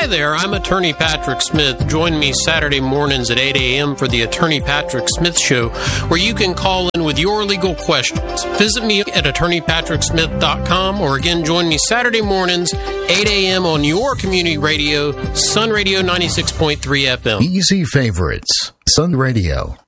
Hi there, I'm Attorney Patrick Smith. Join me Saturday mornings at 8 a.m. for the Attorney Patrick Smith Show, where you can call in with your legal questions. Visit me at attorneypatricksmith.com, or again, join me Saturday mornings, 8 a.m. on your community radio, Sun Radio 96.3 FM. Easy favorites, Sun Radio